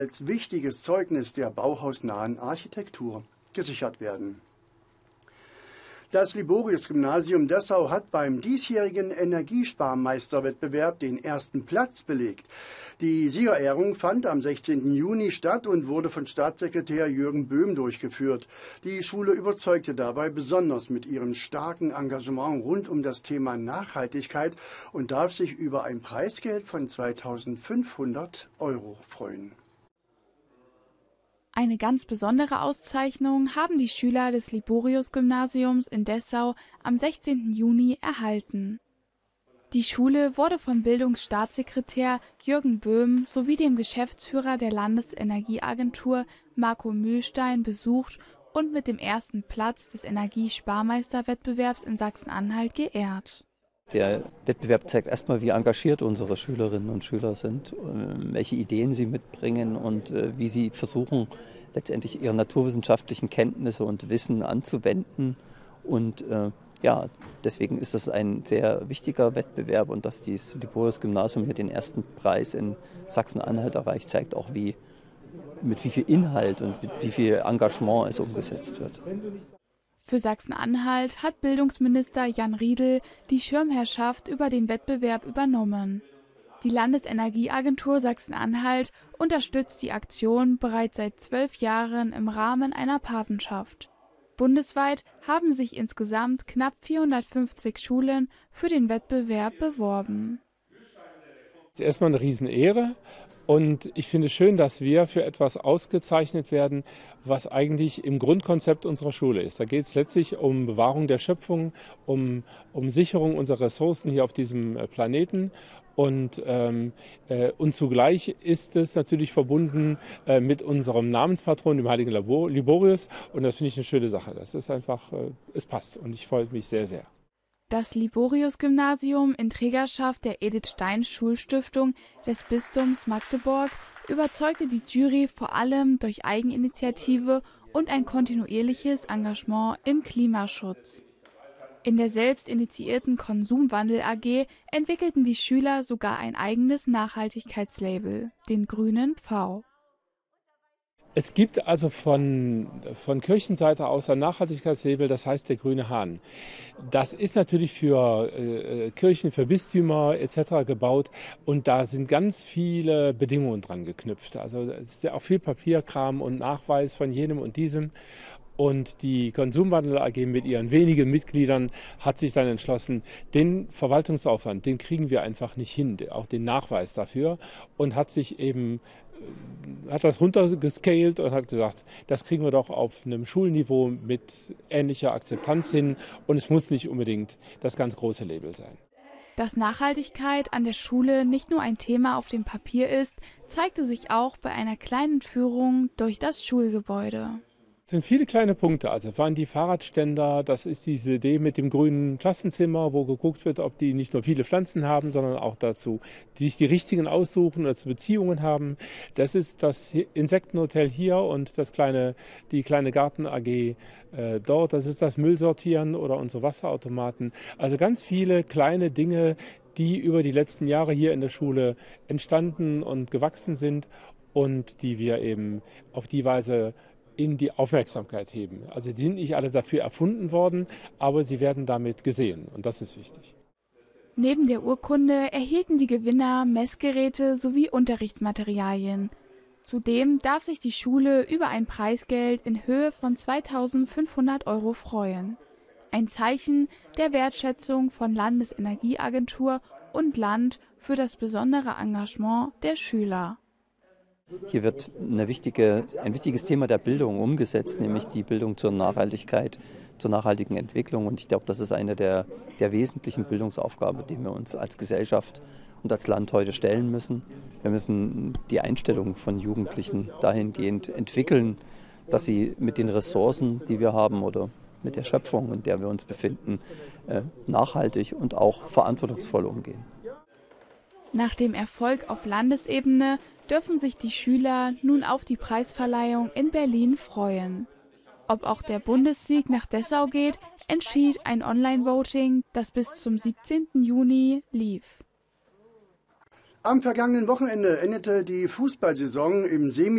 als wichtiges Zeugnis der bauhausnahen Architektur gesichert werden. Das Liborius-Gymnasium Dessau hat beim diesjährigen Energiesparmeisterwettbewerb den ersten Platz belegt. Die Siegerehrung fand am 16. Juni statt und wurde von Staatssekretär Jürgen Böhm durchgeführt. Die Schule überzeugte dabei besonders mit ihrem starken Engagement rund um das Thema Nachhaltigkeit und darf sich über ein Preisgeld von 2.500 € freuen. Eine ganz besondere Auszeichnung haben die Schüler des Liborius-Gymnasiums in Dessau am 16. Juni erhalten. Die Schule wurde vom Bildungsstaatssekretär Jürgen Böhm sowie dem Geschäftsführer der Landesenergieagentur Marco Mühlstein besucht und mit dem ersten Platz des Energiesparmeisterwettbewerbs in Sachsen-Anhalt geehrt. Der Wettbewerb zeigt erstmal, wie engagiert unsere Schülerinnen und Schüler sind, welche Ideen sie mitbringen und wie sie versuchen, letztendlich ihre naturwissenschaftlichen Kenntnisse und Wissen anzuwenden. Und deswegen ist das ein sehr wichtiger Wettbewerb und dass das Liborius-Gymnasium hier den ersten Preis in Sachsen-Anhalt erreicht, zeigt auch, mit wie viel Inhalt und mit wie viel Engagement es umgesetzt wird. Für Sachsen-Anhalt hat Bildungsminister Jan Riedl die Schirmherrschaft über den Wettbewerb übernommen. Die Landesenergieagentur Sachsen-Anhalt unterstützt die Aktion bereits seit 12 Jahren im Rahmen einer Patenschaft. Bundesweit haben sich insgesamt knapp 450 Schulen für den Wettbewerb beworben. Das ist erstmal eine Riesenehre. Und ich finde es schön, dass wir für etwas ausgezeichnet werden, was eigentlich im Grundkonzept unserer Schule ist. Da geht es letztlich um Bewahrung der Schöpfung, um Sicherung unserer Ressourcen hier auf diesem Planeten. Und zugleich ist es natürlich verbunden mit unserem Namenspatron, dem heiligen Liborius. Und das finde ich eine schöne Sache. Das ist einfach, es passt und ich freue mich sehr, sehr. Das Liborius-Gymnasium in Trägerschaft der Edith-Stein-Schulstiftung des Bistums Magdeburg überzeugte die Jury vor allem durch Eigeninitiative und ein kontinuierliches Engagement im Klimaschutz. In der selbst initiierten Konsumwandel AG entwickelten die Schüler sogar ein eigenes Nachhaltigkeitslabel, den grünen Pfau. Es gibt also von Kirchenseite aus ein Nachhaltigkeitslabel, das heißt der grüne Hahn. Das ist natürlich für Kirchen, für Bistümer etc. gebaut und da sind ganz viele Bedingungen dran geknüpft. Also es ist ja auch viel Papierkram und Nachweis von jenem und diesem. Und die Konsumwandel AG mit ihren wenigen Mitgliedern hat sich dann entschlossen, den Verwaltungsaufwand, den kriegen wir einfach nicht hin, auch den Nachweis dafür und hat das runtergescaled und hat gesagt, das kriegen wir doch auf einem Schulniveau mit ähnlicher Akzeptanz hin und es muss nicht unbedingt das ganz große Label sein. Dass Nachhaltigkeit an der Schule nicht nur ein Thema auf dem Papier ist, zeigte sich auch bei einer kleinen Führung durch das Schulgebäude. Es sind viele kleine Punkte, also waren die Fahrradständer, das ist diese Idee mit dem grünen Klassenzimmer, wo geguckt wird, ob die nicht nur viele Pflanzen haben, sondern auch dazu, die sich die richtigen aussuchen oder zu Beziehungen haben. Das ist das Insektenhotel hier und die kleine Garten AG dort, das ist das Müllsortieren oder unsere Wasserautomaten. Also ganz viele kleine Dinge, die über die letzten Jahre hier in der Schule entstanden und gewachsen sind und die wir eben auf die Weise in die Aufmerksamkeit heben. Also die sind nicht alle dafür erfunden worden, aber sie werden damit gesehen und das ist wichtig. Neben der Urkunde erhielten die Gewinner Messgeräte sowie Unterrichtsmaterialien. Zudem darf sich die Schule über ein Preisgeld in Höhe von 2.500 € freuen. Ein Zeichen der Wertschätzung von Landesenergieagentur und Land für das besondere Engagement der Schüler. Hier wird ein wichtiges Thema der Bildung umgesetzt, nämlich die Bildung zur Nachhaltigkeit, zur nachhaltigen Entwicklung. Und ich glaube, das ist eine der wesentlichen Bildungsaufgaben, die wir uns als Gesellschaft und als Land heute stellen müssen. Wir müssen die Einstellung von Jugendlichen dahingehend entwickeln, dass sie mit den Ressourcen, die wir haben oder mit der Schöpfung, in der wir uns befinden, nachhaltig und auch verantwortungsvoll umgehen. Nach dem Erfolg auf Landesebene dürfen sich die Schüler nun auf die Preisverleihung in Berlin freuen. Ob auch der Bundessieg nach Dessau geht, entschied ein Online-Voting, das bis zum 17. Juni lief. Am vergangenen Wochenende endete die Fußballsaison im